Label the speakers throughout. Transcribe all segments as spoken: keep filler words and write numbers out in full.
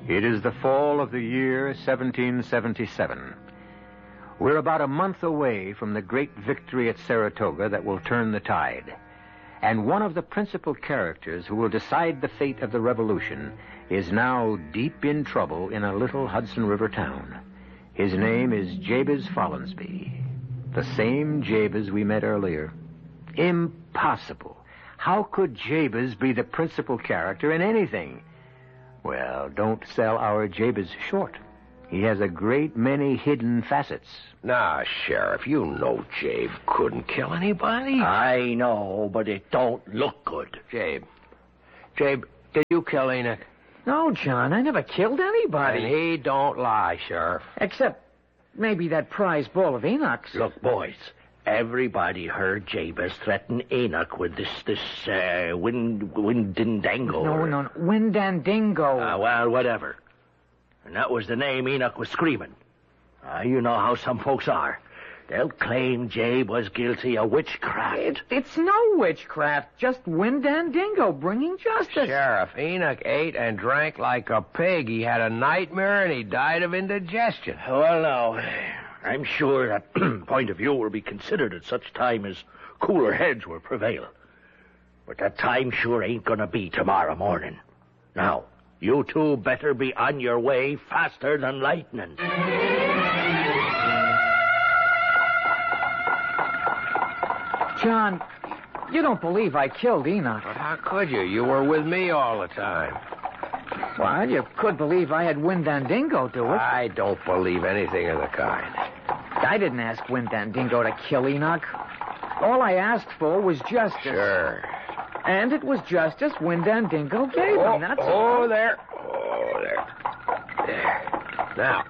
Speaker 1: It is the fall of the year seventeen seventy-seven. We're about a month away from the great victory at Saratoga that will turn the tide. And one of the principal characters who will decide the fate of the revolution is now deep in trouble in a little Hudson River town. His name is Jabez Follansbee, the same Jabez we met earlier. Impossible. How could Jabez be the principal character in anything? Well, don't sell our Jabez short. He has a great many hidden facets.
Speaker 2: Nah, Sheriff, you know Jabe couldn't kill anybody.
Speaker 3: I know, but it don't look good.
Speaker 2: Jabe. Jabe, did you kill Enoch?
Speaker 4: No, John, I never killed anybody.
Speaker 2: And he don't lie, Sheriff.
Speaker 4: Except maybe that prize bull of Enoch's.
Speaker 3: Look, boys, everybody heard Jabez threaten Enoch with this, this, uh, wind, windindango.
Speaker 4: No, no, no, Windandingo.
Speaker 3: Uh, well, whatever. And that was the name Enoch was screaming. Uh, you know how some folks are. They'll claim Jabe was guilty of witchcraft.
Speaker 4: It, it's no witchcraft, just Windandingo bringing justice.
Speaker 2: Sheriff, Enoch ate and drank like a pig. He had a nightmare and he died of indigestion.
Speaker 3: Well, now, I'm sure that point of view will be considered at such time as cooler heads will prevail. But that time sure ain't gonna be tomorrow morning. Now, you two better be on your way faster than lightning.
Speaker 4: John, you don't believe I killed Enoch.
Speaker 2: But how could you? You were with me all the time.
Speaker 4: Well, you could believe I had Windandingo do it.
Speaker 2: I don't believe anything of the kind.
Speaker 4: I didn't ask Windandingo to kill Enoch. All I asked for was justice.
Speaker 2: Sure.
Speaker 4: And it was justice Windandingo gave
Speaker 2: oh,
Speaker 4: him, that's
Speaker 2: oh,
Speaker 4: all.
Speaker 2: Oh, there. Oh, there. There. Now,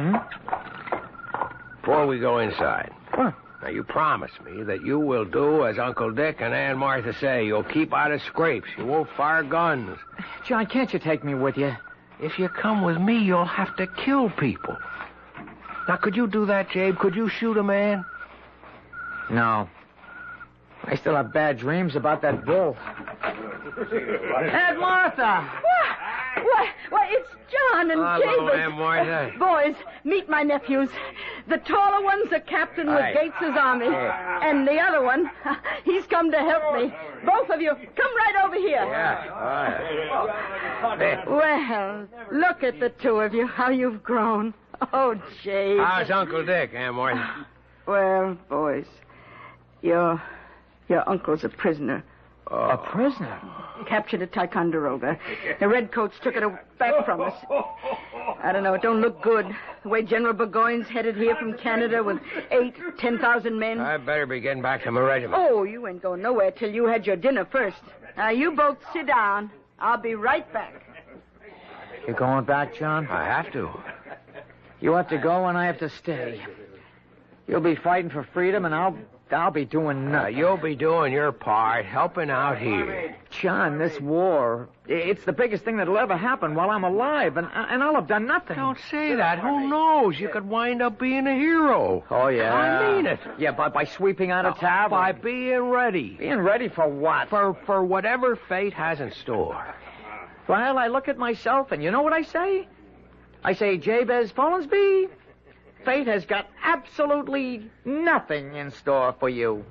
Speaker 4: Hmm?
Speaker 2: before we go inside,
Speaker 4: What?
Speaker 2: now you promise me that you will do as Uncle Dick and Aunt Martha say. You'll keep out of scrapes. You won't fire guns.
Speaker 4: John, can't you take me with you?
Speaker 2: If you come with me, you'll have to kill people. Now, could you do that, Jabe? Could you shoot a man?
Speaker 4: No. I still have bad dreams about that bull. Aunt Martha!
Speaker 5: Why, why, it's John and
Speaker 2: Hello,
Speaker 5: Jabez.
Speaker 2: Aunt Martha.
Speaker 5: Boys, meet my nephews. The taller one's a captain with
Speaker 2: Aye.
Speaker 5: Gates's army.
Speaker 2: Yeah.
Speaker 5: And the other one, he's come to help me. Both of you, come right over here.
Speaker 2: Yeah. All right.
Speaker 5: Well, look at the two of you, how you've grown. Oh, Jay.
Speaker 2: How's Uncle Dick, Aunt Martha?
Speaker 5: Well, boys, your, your uncle's a prisoner.
Speaker 4: A prisoner?
Speaker 5: Captured at Ticonderoga. The redcoats took it back from us. I don't know, it don't look good. The way General Burgoyne's headed here from Canada with eight, ten thousand men.
Speaker 2: I better be getting back to my regiment.
Speaker 5: Oh, you ain't going nowhere till you had your dinner first. Now, you both sit down. I'll be right back.
Speaker 4: You going back, John?
Speaker 2: I have to.
Speaker 4: You have to go and I have to stay. You'll be fighting for freedom and I'll I'll be doing
Speaker 2: Now,
Speaker 4: nothing.
Speaker 2: you'll be doing your part, helping out here.
Speaker 4: John, this war, it's the biggest thing that'll ever happen while I'm alive, and and I'll have done nothing.
Speaker 2: Don't say that. Who knows? You could wind up being a hero.
Speaker 4: Oh, yeah.
Speaker 2: I mean it.
Speaker 4: Yeah, by, by sweeping out a town?
Speaker 2: By being ready.
Speaker 4: Being ready for what?
Speaker 2: For, for whatever fate has in store.
Speaker 4: Well, I look at myself, and you know what I say? I say, Jabez Follansbee, fate has got absolutely nothing in store for you.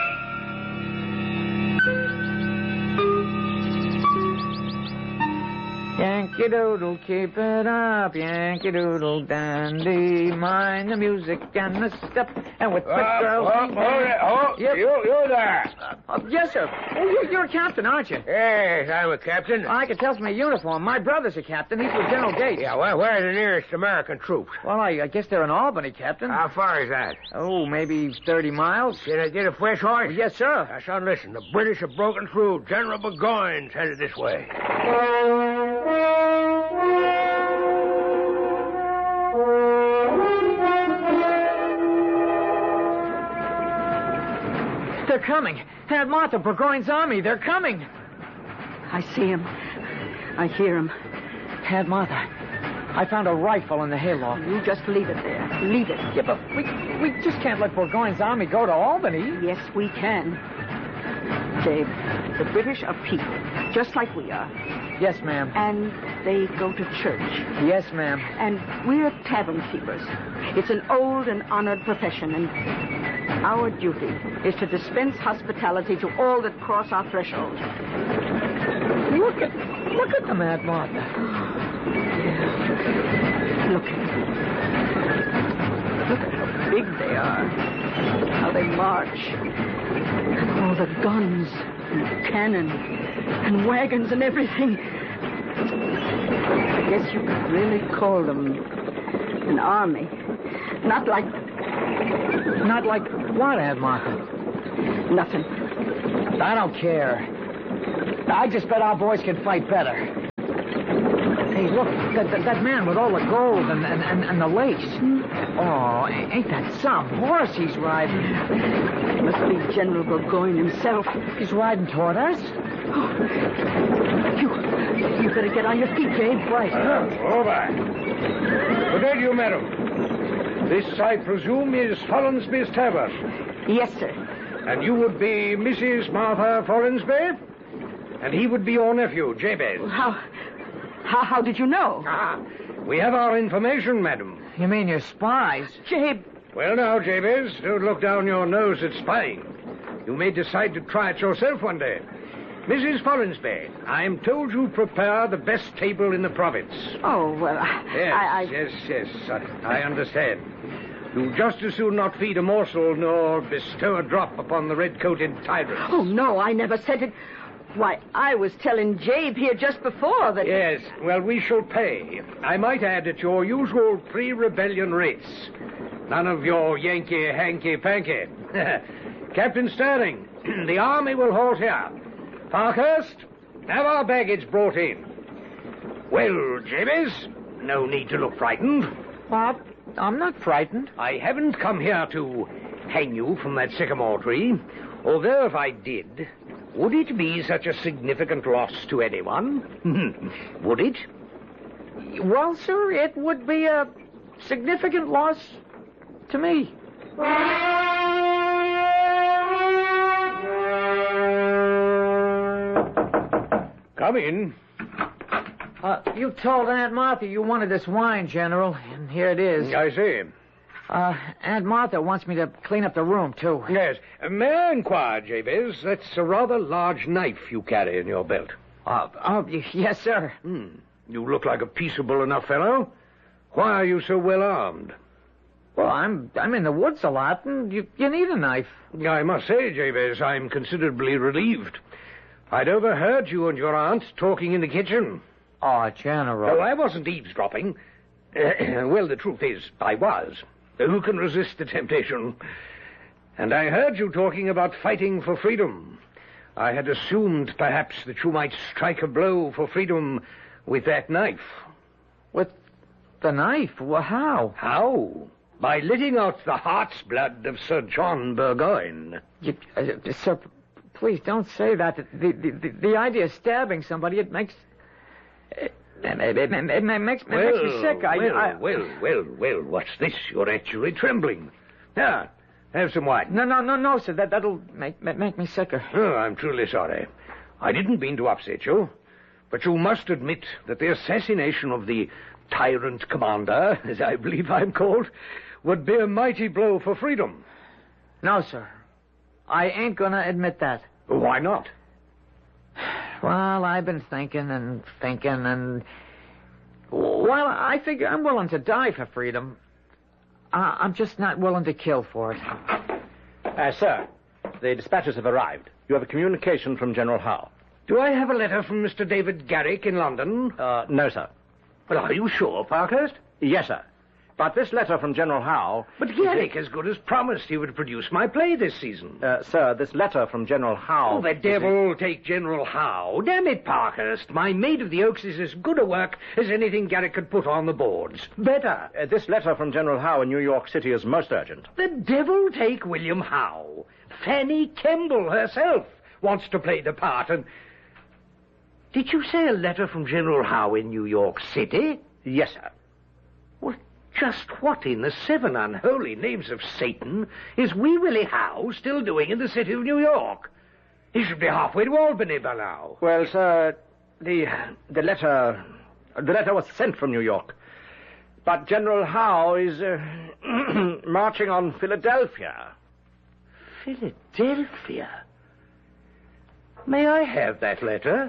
Speaker 4: Yankee Doodle, keep it up, Yankee Doodle dandy. Mind the music and the step, and with quick girls.
Speaker 2: oh, oh, oh,
Speaker 4: Yep.
Speaker 2: you, you there.
Speaker 4: Uh, yes, sir. Oh, you, you're a captain, aren't you?
Speaker 2: Yes, I'm a captain.
Speaker 4: I can tell from your uniform. My brother's a captain. He's with General Gates.
Speaker 2: Yeah, well, where's the nearest American troops?
Speaker 4: Well, I, I guess they're in Albany, Captain.
Speaker 2: How far is that?
Speaker 4: Oh, maybe thirty miles.
Speaker 2: Did I get a fresh horse?
Speaker 4: Yes, sir.
Speaker 2: Now, son, listen. The British have broken through. General Burgoyne's headed this way.
Speaker 4: They're coming. Aunt Martha, Burgoyne's army. They're coming.
Speaker 5: I see him. I hear him.
Speaker 4: Aunt Martha, I found a rifle in the hayloft.
Speaker 5: You just leave it there. Leave it.
Speaker 4: Yeah, but we we just can't let Burgoyne's army go to Albany.
Speaker 5: Yes, we can. Dave, the British are people, just like we are.
Speaker 4: Yes, ma'am.
Speaker 5: And they go to church.
Speaker 4: Yes, ma'am.
Speaker 5: And we're tavern keepers. It's an old and honored profession, and our duty is to dispense hospitality to all that cross our threshold.
Speaker 4: Look at, look at them, Aunt Martha.
Speaker 5: Yeah. Look at them. Look at how big they are. How they march. And all the guns and cannon and wagons and everything. I guess you could really call them an army. Not like...
Speaker 4: Not like what, Aunt Martha?
Speaker 5: Nothing.
Speaker 4: I don't care. I just bet our boys can fight better. Hey, look, that, that, that man with all the gold and, and, and, and the lace. Oh, ain't that some horse he's riding?
Speaker 5: It must be General Burgoyne himself.
Speaker 4: He's riding toward us.
Speaker 5: Oh, you, you better get on your feet, Jabe.
Speaker 4: Right.
Speaker 2: Uh, over. Good day to you, madam. This, I presume, is Follansby's Tavern.
Speaker 5: Yes, sir.
Speaker 2: And you would be Missus Martha Follansby? And he would be your nephew, Jabez.
Speaker 5: How, how, how did you know?
Speaker 2: Ah, we have our information, madam.
Speaker 4: You mean you're spies?
Speaker 5: Jabe.
Speaker 2: Well, now, Jabez, don't look down your nose at spying. You may decide to try it yourself one day. Missus Follansby, I'm told you prepare the best table in the province.
Speaker 5: Oh, well, I...
Speaker 2: Yes,
Speaker 5: I, I...
Speaker 2: yes, yes, I, I understand. You just as soon not feed a morsel nor bestow a drop upon the red-coated tyrants.
Speaker 5: Oh, no, I never said it. Why, I was telling Jabe here just before that...
Speaker 2: Yes, well, we shall pay. I might add at your usual pre-rebellion rates. None of your Yankee hanky-panky. Captain Sterling, the army will halt here. Parkhurst, have our baggage brought in. Well, Jabez, no need to look frightened.
Speaker 4: What? I'm not frightened.
Speaker 2: I haven't come here to hang you from that sycamore tree. Although if I did, would it be such a significant loss to anyone? Would it?
Speaker 4: Well, sir, it would be a significant loss to me.
Speaker 2: Come in.
Speaker 4: Uh, you told Aunt Martha you wanted this wine, General, and here it is.
Speaker 2: I see.
Speaker 4: Uh, Aunt Martha wants me to clean up the room, too.
Speaker 2: Yes. Uh, may I inquire, Jabez? That's a rather large knife you carry in your belt.
Speaker 4: Uh, oh, y- yes, sir.
Speaker 2: Hmm. You look like a peaceable enough fellow. Why are you so well armed?
Speaker 4: Well, I'm I'm in the woods a lot, and you, you need a knife.
Speaker 2: I must say, Jabez, I'm considerably relieved. I'd overheard you and your aunt talking in the kitchen.
Speaker 4: Oh, General.
Speaker 2: No, I wasn't eavesdropping. Well, the truth is, I was. Who can resist the temptation? And I heard you talking about fighting for freedom. I had assumed, perhaps, that you might strike a blow for freedom with that knife.
Speaker 4: With the knife? Well, how?
Speaker 2: How? By letting out the heart's blood of Sir John Burgoyne.
Speaker 4: You, uh, sir, please don't say that. The, the, the, the idea of stabbing somebody, it makes... It, it, it, it, it makes, it
Speaker 2: well,
Speaker 4: makes me sick. I,
Speaker 2: well,
Speaker 4: I,
Speaker 2: well, well, well, what's this? You're actually trembling. Now, have some wine.
Speaker 4: No, no, no, no, sir. That, that'll make, make me sicker.
Speaker 2: Oh, I'm truly sorry. I didn't mean to upset you. But you must admit that the assassination of the tyrant commander, as I believe I'm called, would be a mighty blow for freedom.
Speaker 4: No, sir. I ain't gonna admit that.
Speaker 2: Why not?
Speaker 4: Well, I've been thinking and thinking and... Well, I figure I'm willing to die for freedom. Uh, I'm just not willing to kill for it.
Speaker 6: Uh, sir, the dispatches have arrived. You have a communication from General Howe.
Speaker 2: Do I have a letter from Mister David Garrick in London?
Speaker 6: Uh, no, sir.
Speaker 2: Well, are you sure, Parkhurst?
Speaker 6: Yes, sir. But this letter from General Howe...
Speaker 2: But Garrick, as good as promised, he would produce my play this season.
Speaker 6: Uh, sir, this letter from General Howe...
Speaker 2: Oh, the devil take General Howe. Damn it, Parkhurst. My Maid of the Oaks is as good a work as anything Garrick could put on the boards. Better.
Speaker 6: Uh, this letter from General Howe in New York City is most urgent.
Speaker 2: The devil take William Howe. Fanny Kemble herself wants to play the part, and... Did you say a letter from General Howe in New York City?
Speaker 6: Yes, sir.
Speaker 2: Well, just what in the seven unholy names of Satan is Wee Willie Howe still doing in the city of New York? He should be halfway to Albany by now.
Speaker 6: Well, sir,
Speaker 3: the the letter the letter was sent from New York, but General Howe is uh, marching on Philadelphia.
Speaker 2: Philadelphia? May I have that letter?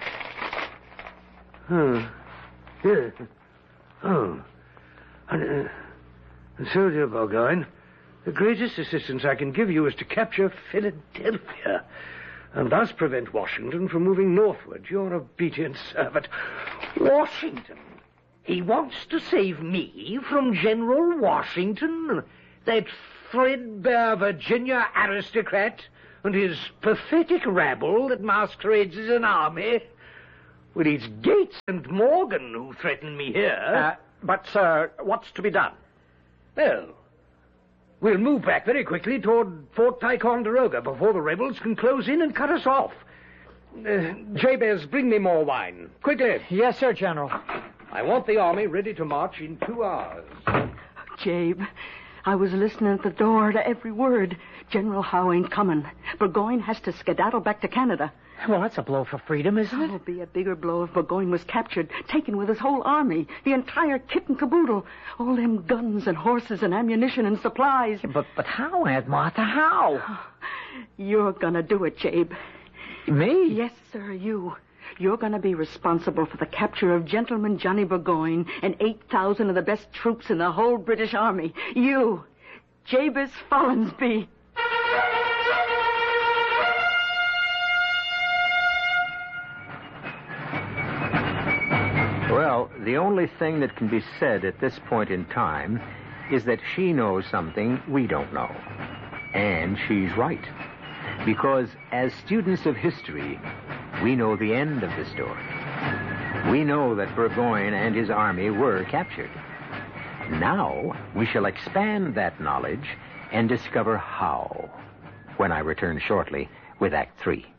Speaker 2: Oh. Yeah. Oh. And, uh, and so, dear Burgoyne, the greatest assistance I can give you is to capture Philadelphia, and thus prevent Washington from moving northward. Your obedient servant.
Speaker 3: Washington? He wants to save me from General Washington?
Speaker 2: That threadbare Virginia aristocrat and his pathetic rabble that masquerades as an army? Well, it's Gates and Morgan who threaten me here.
Speaker 3: Uh, but, sir, what's to be done?
Speaker 2: Well, we'll move back very quickly toward Fort Ticonderoga before the rebels can close in and cut us off. Uh, Jabez, bring me more wine. Quickly.
Speaker 4: Yes, sir, General.
Speaker 2: I want the army ready to march in two hours.
Speaker 5: Jabe, I was listening at the door to every word. General Howe ain't coming. Burgoyne has to skedaddle back to Canada.
Speaker 4: Well, that's a blow for freedom, isn't it?
Speaker 5: It would be a bigger blow if Burgoyne was captured, taken with his whole army, the entire kit and caboodle, all them guns and horses and ammunition and supplies.
Speaker 4: But but how, Aunt Martha, how?
Speaker 5: You're gonna do it, Jabe.
Speaker 4: Me?
Speaker 5: Yes, sir, you. You're gonna be responsible for the capture of Gentleman Johnny Burgoyne and eight thousand of the best troops in the whole British Army. You, Jabez Follansby.
Speaker 1: Well, the only thing that can be said at this point in time is that she knows something we don't know. And she's right. Because as students of history, we know the end of the story. We know that Burgoyne and his army were captured. Now, we shall expand that knowledge and discover how, when I return shortly with Act Three.